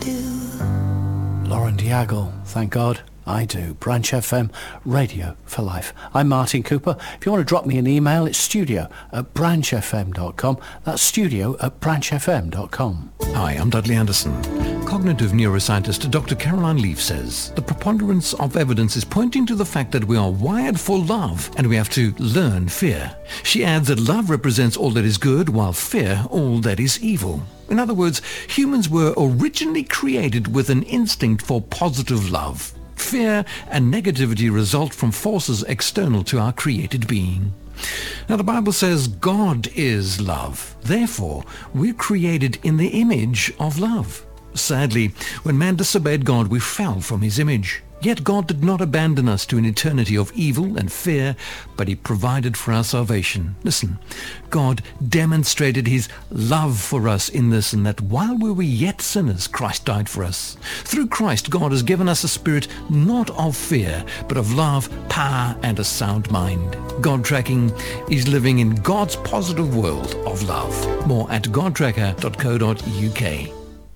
Lauren Diagle, thank God I do. Branch FM, Radio for Life. I'm Martin Cooper. If you want to drop me an email, it's studio@branchfm.com. That's studio@branchfm.com. Hi, I'm Dudley Anderson. Cognitive neuroscientist Dr. Caroline Leaf says the preponderance of evidence is pointing to the fact that we are wired for love and we have to learn fear. She adds that love represents all that is good while fear all that is evil. In other words, humans were originally created with an instinct for positive love. Fear and negativity result from forces external to our created being. Now the Bible says God is love. Therefore, we're created in the image of love. Sadly, when man disobeyed God, we fell from his image. Yet God did not abandon us to an eternity of evil and fear, but he provided for our salvation. Listen, God demonstrated his love for us in this, and that while we were yet sinners, Christ died for us. Through Christ, God has given us a spirit not of fear, but of love, power, and a sound mind. God Tracking is living in God's positive world of love. More at godtracker.co.uk.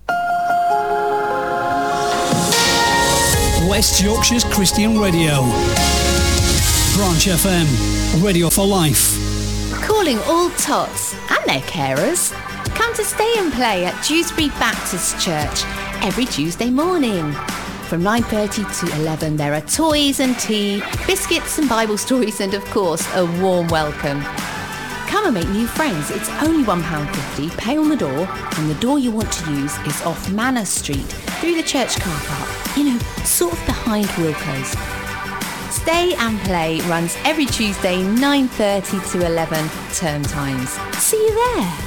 West Yorkshire's Christian Radio. Branch FM, Radio for Life. Calling all tots and their carers. Come to Stay and Play at Dewsbury Baptist Church every Tuesday morning. From 9:30 to 11 there are toys and tea, biscuits and Bible stories, and of course a warm welcome. Come and make new friends. It's only £1.50, pay on the door, and the door you want to use is off Manor Street, through the church car park, sort of behind Wilco's. Stay and Play runs every Tuesday 9:30 to 11 term times. See you there.